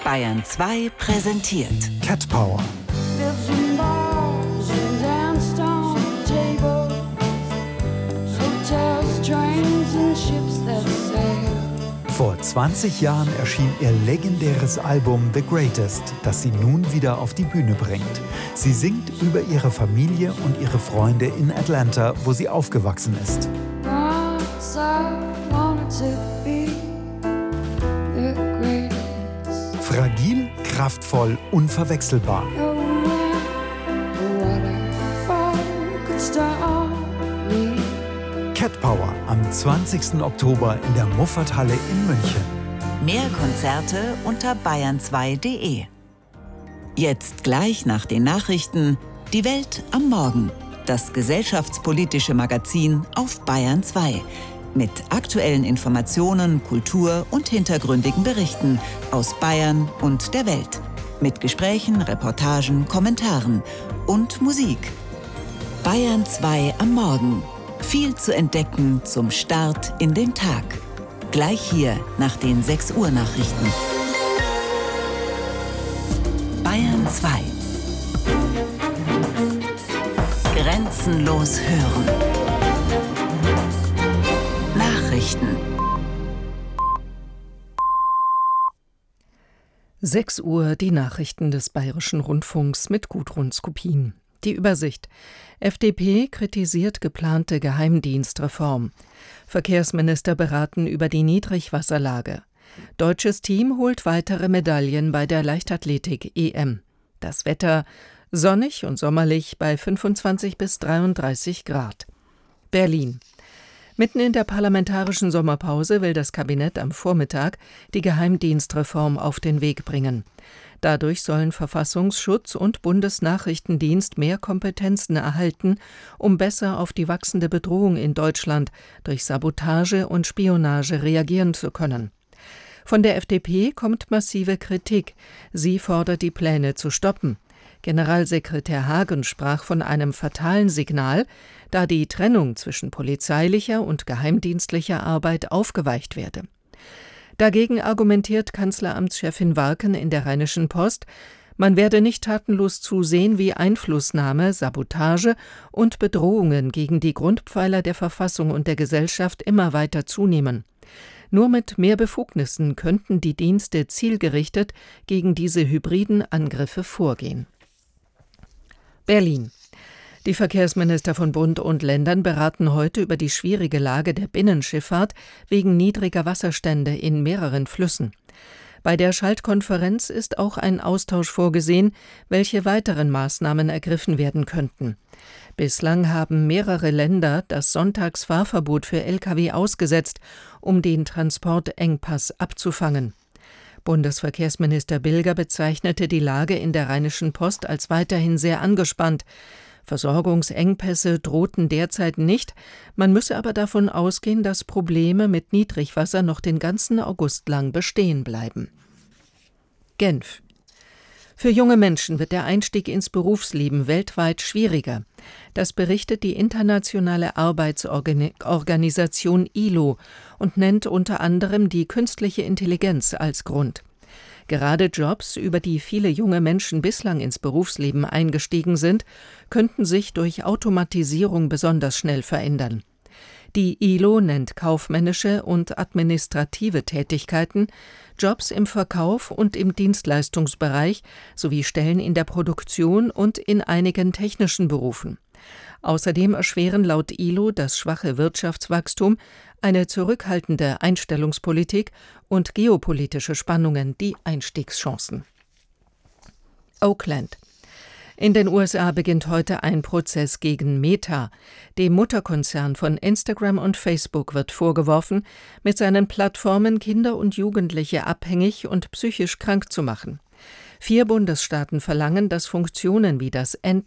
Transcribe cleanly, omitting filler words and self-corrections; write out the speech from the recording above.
Bayern 2 präsentiert Cat Power. Vor 20 Jahren erschien ihr legendäres Album The Greatest, das sie nun wieder auf die Bühne bringt. Sie singt über ihre Familie und ihre Freunde in Atlanta, wo sie aufgewachsen ist. Fragil, kraftvoll, unverwechselbar. Cat Power am 20. Oktober in der Muffathalle in München. Mehr Konzerte unter bayern2.de. Jetzt gleich nach den Nachrichten Die Welt am Morgen. Das gesellschaftspolitische Magazin auf Bayern 2. Mit aktuellen Informationen, Kultur und hintergründigen Berichten aus Bayern und der Welt. Mit Gesprächen, Reportagen, Kommentaren und Musik. Bayern 2 am Morgen. Viel zu entdecken zum Start in den Tag. Gleich hier nach den 6 Uhr Nachrichten. Bayern 2. Grenzenlos hören. Nachrichten. 6 Uhr die Nachrichten des Bayerischen Rundfunks mit Gudrun Skopin. Die Übersicht. FDP kritisiert geplante Geheimdienstreform. Verkehrsminister beraten über die Niedrigwasserlage. Deutsches Team holt weitere Medaillen bei der Leichtathletik-EM. Das Wetter sonnig und sommerlich bei 25 bis 33 Grad. Berlin. Mitten in der parlamentarischen Sommerpause will das Kabinett am Vormittag die Geheimdienstreform auf den Weg bringen. Dadurch sollen Verfassungsschutz und Bundesnachrichtendienst mehr Kompetenzen erhalten, um besser auf die wachsende Bedrohung in Deutschland durch Sabotage und Spionage reagieren zu können. Von der FDP kommt massive Kritik. Sie fordert, die Pläne zu stoppen. Generalsekretär Hagen sprach von einem fatalen Signal, da die Trennung zwischen polizeilicher und geheimdienstlicher Arbeit aufgeweicht werde. Dagegen argumentiert Kanzleramtschefin Warken in der Rheinischen Post, man werde nicht tatenlos zusehen, wie Einflussnahme, Sabotage und Bedrohungen gegen die Grundpfeiler der Verfassung und der Gesellschaft immer weiter zunehmen. Nur mit mehr Befugnissen könnten die Dienste zielgerichtet gegen diese hybriden Angriffe vorgehen. Berlin. Die Verkehrsminister von Bund und Ländern beraten heute über die schwierige Lage der Binnenschifffahrt wegen niedriger Wasserstände in mehreren Flüssen. Bei der Schaltkonferenz ist auch ein Austausch vorgesehen, welche weiteren Maßnahmen ergriffen werden könnten. Bislang haben mehrere Länder das Sonntagsfahrverbot für Lkw ausgesetzt, um den Transportengpass abzufangen. Bundesverkehrsminister Bilger bezeichnete die Lage in der Rheinischen Post als weiterhin sehr angespannt. Versorgungsengpässe drohten derzeit nicht, man müsse aber davon ausgehen, dass Probleme mit Niedrigwasser noch den ganzen August lang bestehen bleiben. Genf. Für junge Menschen wird der Einstieg ins Berufsleben weltweit schwieriger. Das berichtet die internationale Arbeitsorganisation ILO und nennt unter anderem die künstliche Intelligenz als Grund. Gerade Jobs, über die viele junge Menschen bislang ins Berufsleben eingestiegen sind, könnten sich durch Automatisierung besonders schnell verändern. Die ILO nennt kaufmännische und administrative Tätigkeiten, Jobs im Verkauf und im Dienstleistungsbereich sowie Stellen in der Produktion und in einigen technischen Berufen. Außerdem erschweren laut ILO das schwache Wirtschaftswachstum, eine zurückhaltende Einstellungspolitik und geopolitische Spannungen die Einstiegschancen. Oakland. In den USA beginnt heute ein Prozess gegen Meta. Dem Mutterkonzern von Instagram und Facebook wird vorgeworfen, mit seinen Plattformen Kinder und Jugendliche abhängig und psychisch krank zu machen. 4 Bundesstaaten verlangen, dass Funktionen wie das